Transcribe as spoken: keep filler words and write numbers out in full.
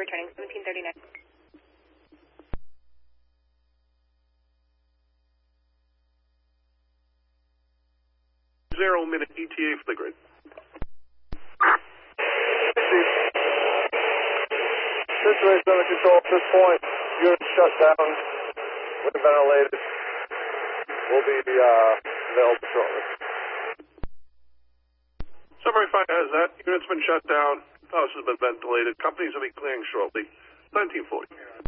returning, seventeen thirty-nine. Zero minute E T A for the grid. Situation under control at this point. Unit shut down. With ventilated. We'll be uh, available shortly. Summary five has that. Unit's been shut down. House has been ventilated. Companies will be clearing shortly. nineteen forty.